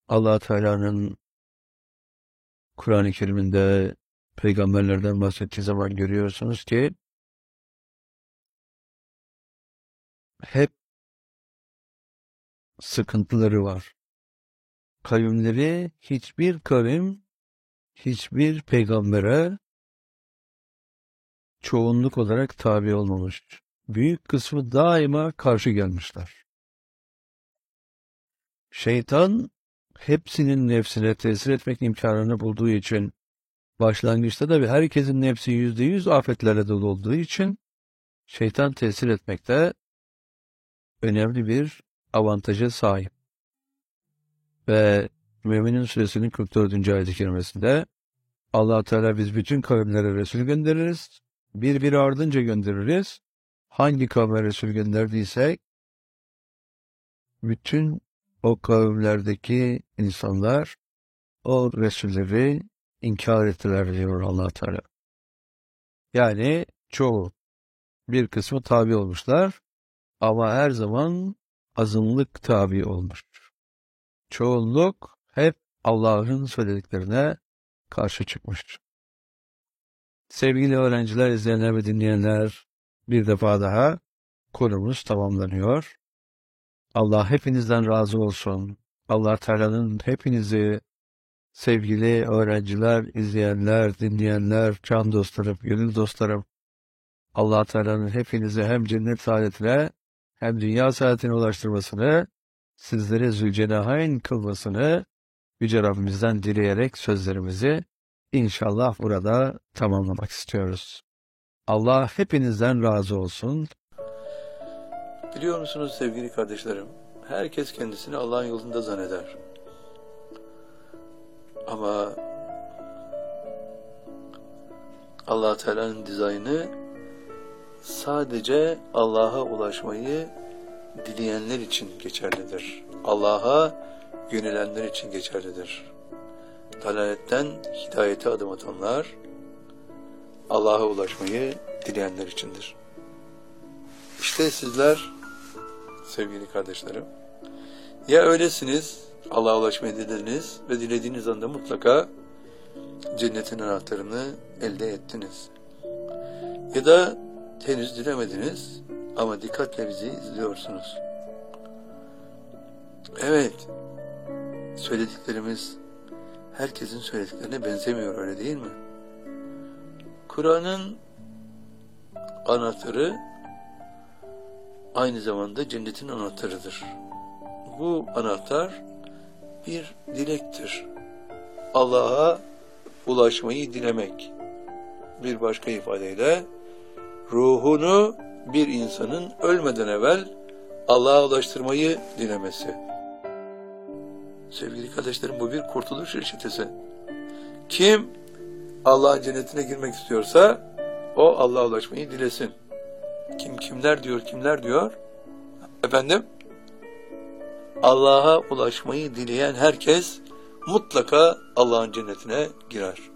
Allah Teala'nın Kur'an-ı Kerim'inde peygamberlerden bahsettiği zaman görüyorsunuz ki hep sıkıntıları var. Kavimleri hiçbir kavim hiçbir peygambere çoğunluk olarak tabi olmamış. Büyük kısmı daima karşı gelmişler. Şeytan hepsinin nefsine tesir etmek imkanını bulduğu için başlangıçta da herkesin nefsi %100 afetlerle dolu olduğu için şeytan tesir etmekte önemli bir avantaja sahip. Ve Mü'minin Suresinin 44. ayet-i kerimesinde Allah Teala biz bütün kavimlere Resul göndeririz. Bir ardınca göndeririz. Hangi kavme Resul gönderdiysek bütün o kavimlerdeki insanlar o Resulleri inkar ettiler diyor Allah Teala. Yani çoğu, bir kısmı tabi olmuşlar ama her zaman azınlık tabi olmuş. Çoğunluk hep Allah'ın söylediklerine karşı çıkmış. Sevgili öğrenciler, izleyenler ve dinleyenler, bir defa daha konumuz tamamlanıyor. Allah hepinizden razı olsun. Allah Teala'nın hepinizi sevgili öğrenciler, izleyenler, dinleyenler, can dostlarım, gönül dostlarım, Allah Teala'nın hepinizi hem cennet saadetine hem dünya saadetine ulaştırmasını, sizleri Zülcenahayn kılmasını Yüce Rabbimizden dileyerek sözlerimizi İnşallah burada tamamlamak istiyoruz. Allah hepinizden razı olsun. Biliyor musunuz sevgili kardeşlerim, herkes kendisini Allah'ın yolunda zanneder. Ama Allah Teala'nın dizaynı sadece Allah'a ulaşmayı dileyenler için geçerlidir. Allah'a yönelenler için geçerlidir. Dalaletten hidayete adım atanlar, Allah'a ulaşmayı dileyenler içindir. İşte sizler, sevgili kardeşlerim, ya öylesiniz, Allah'a ulaşmayı dilediniz ve dilediğiniz anda mutlaka cennetin anahtarını elde ettiniz. Ya da henüz dilemediniz ama dikkatle bizi izliyorsunuz. Evet, söylediklerimiz herkesin söylediklerine benzemiyor, öyle değil mi? Kur'an'ın anahtarı aynı zamanda cennetin anahtarıdır. Bu anahtar bir dilektir. Allah'a ulaşmayı dilemek. Bir başka ifadeyle ruhunu bir insanın ölmeden evvel Allah'a ulaştırmayı dilemesi. Sevgili kardeşlerim, bu bir kurtuluş reçetesi. Kim Allah'ın cennetine girmek istiyorsa o Allah'a ulaşmayı dilesin. Kimler diyor? Efendim? Allah'a ulaşmayı dileyen herkes mutlaka Allah'ın cennetine girer.